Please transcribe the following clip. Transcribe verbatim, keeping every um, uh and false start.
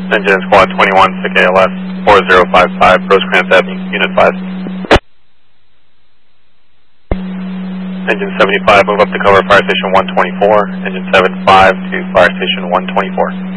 Engine Squad twenty-one, S I C A L S four zero five five, Rosecrans Avenue, Unit five. Engine seventy-five, move up to cover Fire Station one twenty-four. Engine seventy-five to Fire Station one twenty-four.